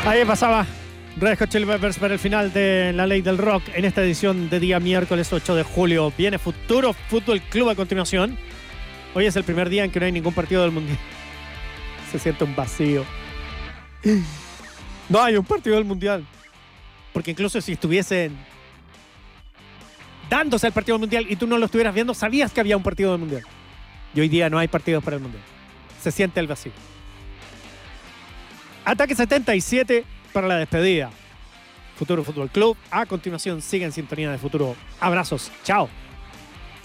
Ahí pasaba Red Hot Chili Peppers para el final de La Ley del Rock en esta edición de día miércoles 8 de julio. Viene Futuro Fútbol Club a continuación. Hoy es el primer día en que no hay ningún partido del Mundial. Se siente un vacío. No hay un partido del Mundial. Porque incluso si estuviesen dándose el partido del Mundial y tú no lo estuvieras viendo, sabías que había un partido del Mundial. Y hoy día no hay partidos para el Mundial. Se siente el vacío. Ataque 77 para la despedida. Futuro Fútbol Club. A continuación, sigue en sintonía de Futuro. Abrazos. Chao.